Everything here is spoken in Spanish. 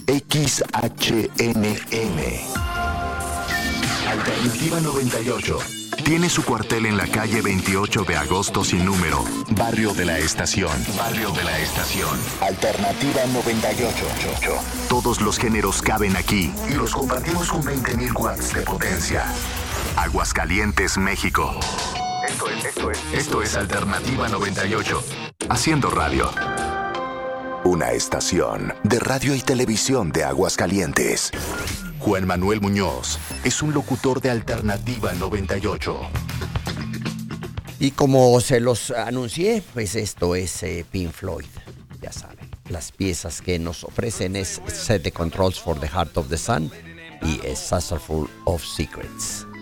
XHNM. Alternativa 98. Tiene su cuartel en la calle 28 de agosto sin número, Barrio de la Estación. Barrio de la Estación. Alternativa 98. Todos los géneros caben aquí y los compartimos con 20.000 watts de potencia. Aguascalientes, México. Esto es Alternativa 98. Haciendo radio. Una estación de radio y televisión de Aguascalientes. Juan Manuel Muñoz es un locutor de Alternativa 98. Y como se los anuncié, pues esto es Pink Floyd. Ya saben, las piezas que nos ofrecen es Set the Controls for the Heart of the Sun y A Saucerful of Secrets.